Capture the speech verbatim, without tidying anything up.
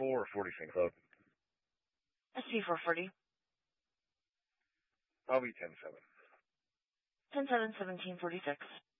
four or forty Saint Claude? S P four forty. I'll be ten seven. ten seven, seventeen forty-six.